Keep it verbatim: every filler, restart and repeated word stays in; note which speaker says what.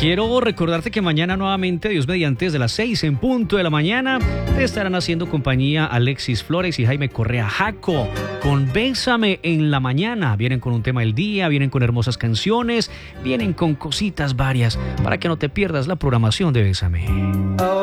Speaker 1: Quiero recordarte que mañana nuevamente, Dios mediante, desde las seis en punto de la mañana, te estarán haciendo compañía Alexis Flores y Jaime Correa Jaco con Bésame en la mañana. Vienen con un tema del día, vienen con hermosas canciones, vienen con cositas varias para que no te pierdas la programación de Bésame.